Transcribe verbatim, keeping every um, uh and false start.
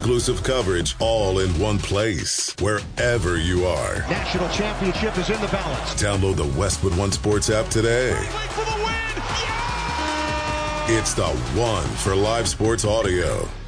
exclusive coverage all in one place, wherever you are. National championship is in the balance. Download the Westwood One Sports app today. For the win! Yeah! It's the one for live sports audio.